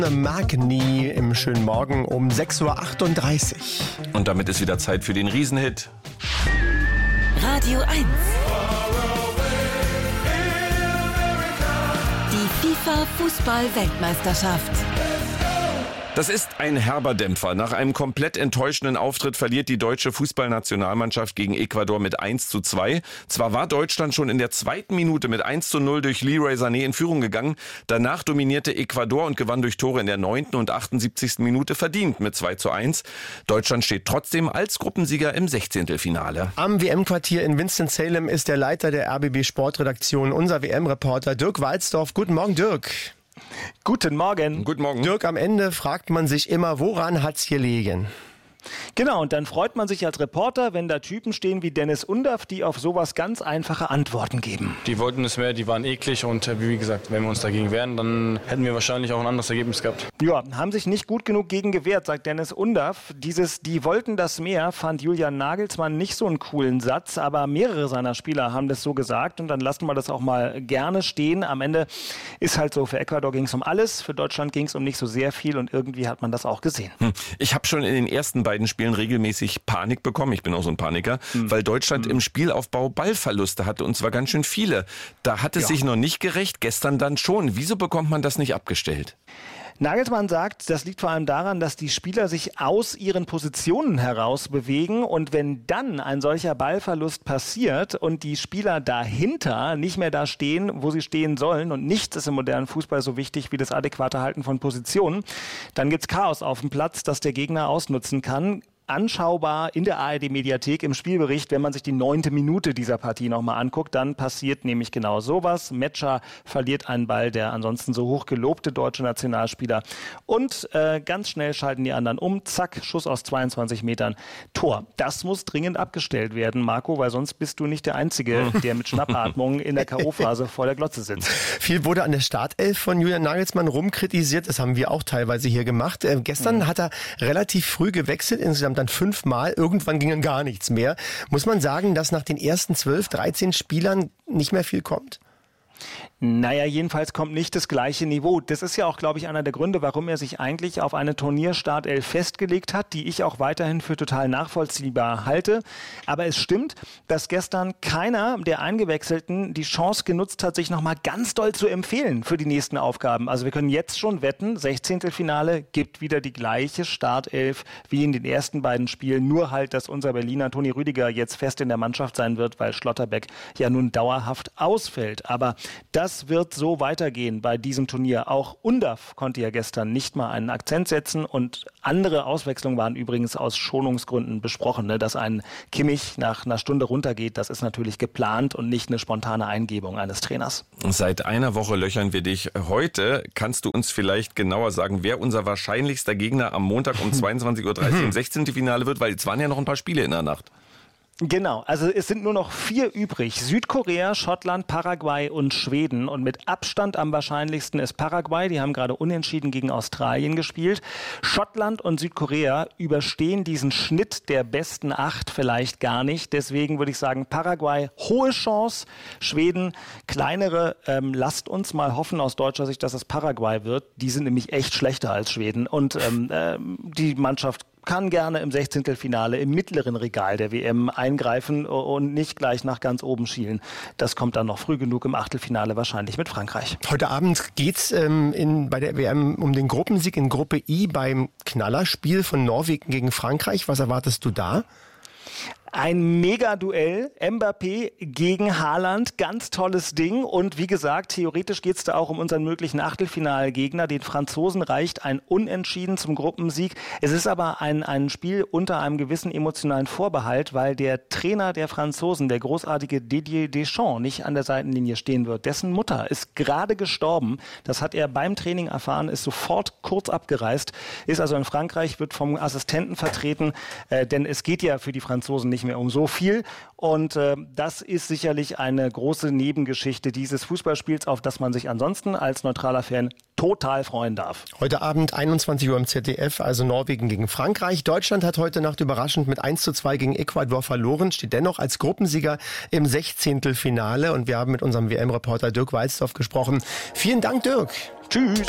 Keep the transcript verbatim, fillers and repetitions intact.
Magni im schönen Morgen um sechs Uhr achtunddreißig. Und damit ist wieder Zeit für den Riesenhit. Radio eins. Die FIFA-Fußball-Weltmeisterschaft. Das ist ein herber Dämpfer. Nach einem komplett enttäuschenden Auftritt verliert die deutsche Fußballnationalmannschaft gegen Ecuador mit eins zu zwei. Zwar war Deutschland schon in der zweiten Minute mit eins zu null durch Leroy Sané in Führung gegangen. Danach dominierte Ecuador und gewann durch Tore in der neunten und achtundsiebzigsten Minute verdient mit zwei zu eins. Deutschland steht trotzdem als Gruppensieger im Sechzehntelfinale. Am W M-Quartier in Winston-Salem ist der Leiter der R B B Sportredaktion, unser W M-Reporter Dirk Walzdorf. Guten Morgen, Dirk. Guten Morgen. Guten Morgen. Dirk, am Ende fragt man sich immer, woran hat's gelegen? Genau, und dann freut man sich als Reporter, wenn da Typen stehen wie Dennis Undaff, die auf sowas ganz einfache Antworten geben. Die wollten es mehr, die waren eklig und wie gesagt, wenn wir uns dagegen wehren, dann hätten wir wahrscheinlich auch ein anderes Ergebnis gehabt. Ja, haben sich nicht gut genug gegen gewehrt, sagt Dennis Undaff. Dieses "Die wollten das mehr" fand Julian Nagelsmann nicht so einen coolen Satz, aber mehrere seiner Spieler haben das so gesagt und dann lassen wir das auch mal gerne stehen. Am Ende ist halt so, für Ecuador ging es um alles, für Deutschland ging es um nicht so sehr viel und irgendwie hat man das auch gesehen. Hm. Ich habe schon in den ersten beiden Spielen regelmäßig Panik bekommen. Ich bin auch so ein Paniker, hm. weil Deutschland hm. im Spielaufbau Ballverluste hatte und zwar ganz schön viele. Da hat es ja. sich noch nicht gerecht, gestern dann schon. Wieso bekommt man das nicht abgestellt? Nagelsmann sagt, das liegt vor allem daran, dass die Spieler sich aus ihren Positionen heraus bewegen und wenn dann ein solcher Ballverlust passiert und die Spieler dahinter nicht mehr da stehen, wo sie stehen sollen und nichts ist im modernen Fußball so wichtig wie das adäquate Halten von Positionen, dann gibt's Chaos auf dem Platz, das der Gegner ausnutzen kann. Anschaubar in der A R D-Mediathek im Spielbericht, wenn man sich die neunte Minute dieser Partie nochmal anguckt, dann passiert nämlich genau sowas. Metscher verliert einen Ball, der ansonsten so hoch gelobte deutsche Nationalspieler und äh, ganz schnell schalten die anderen um. Zack, Schuss aus zweiundzwanzig Metern, Tor. Das muss dringend abgestellt werden, Marco, weil sonst bist du nicht der Einzige, der mit Schnappatmung in der K O-Phase vor der Glotze sitzt. Viel wurde an der Startelf von Julian Nagelsmann rumkritisiert, das haben wir auch teilweise hier gemacht. Äh, gestern mhm. hat er relativ früh gewechselt, insgesamt dann fünfmal, irgendwann ging dann gar nichts mehr. Muss man sagen, dass nach den ersten zwölf, dreizehn Spielern nicht mehr viel kommt? Naja, jedenfalls kommt nicht das gleiche Niveau. Das ist ja auch, glaube ich, einer der Gründe, warum er sich eigentlich auf eine Turnierstartelf festgelegt hat, die ich auch weiterhin für total nachvollziehbar halte. Aber es stimmt, dass gestern keiner der Eingewechselten die Chance genutzt hat, sich nochmal ganz doll zu empfehlen für die nächsten Aufgaben. Also wir können jetzt schon wetten, Sechzehntelfinale gibt wieder die gleiche Startelf wie in den ersten beiden Spielen. Nur halt, dass unser Berliner Toni Rüdiger jetzt fest in der Mannschaft sein wird, weil Schlotterbeck ja nun dauerhaft ausfällt. Aber das wird so weitergehen bei diesem Turnier. Auch Undaff konnte ja gestern nicht mal einen Akzent setzen und andere Auswechslungen waren übrigens aus Schonungsgründen besprochen. Ne? Dass ein Kimmich nach einer Stunde runtergeht, das ist natürlich geplant und nicht eine spontane Eingebung eines Trainers. Seit einer Woche löchern wir dich. Heute kannst du uns vielleicht genauer sagen, wer unser wahrscheinlichster Gegner am Montag um zweiundzwanzig Uhr dreißig im Sechzehntelfinale wird, weil es waren ja noch ein paar Spiele in der Nacht. Genau, also es sind nur noch vier übrig. Südkorea, Schottland, Paraguay und Schweden. Und mit Abstand am wahrscheinlichsten ist Paraguay. Die haben gerade unentschieden gegen Australien gespielt. Schottland und Südkorea überstehen diesen Schnitt der besten acht vielleicht gar nicht. Deswegen würde ich sagen, Paraguay, hohe Chance. Schweden, kleinere. Ähm, lasst uns mal hoffen aus deutscher Sicht, dass es Paraguay wird. Die sind nämlich echt schlechter als Schweden. Und ähm, äh, die Mannschaft kann gerne im Sechzehntelfinale im mittleren Regal der W M eingreifen und nicht gleich nach ganz oben schielen. Das kommt dann noch früh genug im Achtelfinale wahrscheinlich mit Frankreich. Heute Abend geht's ähm, in, bei der W M um den Gruppensieg in Gruppe I beim Knallerspiel von Norwegen gegen Frankreich. Was erwartest du da? Ein Mega-Duell, Mbappé gegen Haaland, ganz tolles Ding und wie gesagt, theoretisch geht's da auch um unseren möglichen Achtelfinalgegner. Den Franzosen reicht ein Unentschieden zum Gruppensieg. Es ist aber ein, ein Spiel unter einem gewissen emotionalen Vorbehalt, weil der Trainer der Franzosen, der großartige Didier Deschamps, nicht an der Seitenlinie stehen wird. Dessen Mutter ist gerade gestorben. Das hat er beim Training erfahren, ist sofort kurz abgereist, ist also in Frankreich, wird vom Assistenten vertreten, äh, denn es geht ja für die Franzosen nicht mehr um so viel und äh, das ist sicherlich eine große Nebengeschichte dieses Fußballspiels, auf das man sich ansonsten als neutraler Fan total freuen darf. Heute Abend einundzwanzig Uhr im Z D F, also Norwegen gegen Frankreich. Deutschland hat heute Nacht überraschend mit eins zu zwei gegen Ecuador verloren, steht dennoch als Gruppensieger im Sechzehntelfinale und wir haben mit unserem W M-Reporter Dirk Walzdorf gesprochen. Vielen Dank, Dirk. Tschüss.